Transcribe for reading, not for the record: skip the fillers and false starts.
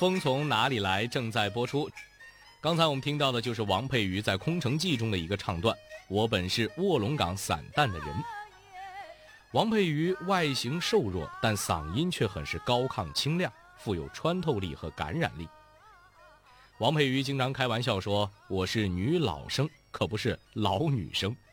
风从哪里来正在播出。刚才我们听到的就是王佩瑜在《空城计》中的一个唱段，我本是卧龙岗散淡的人。王佩瑜外形瘦弱，但嗓音却很是高亢清亮，富有穿透力和感染力。王佩瑜经常开玩笑说，我是女老生，可不是老女生。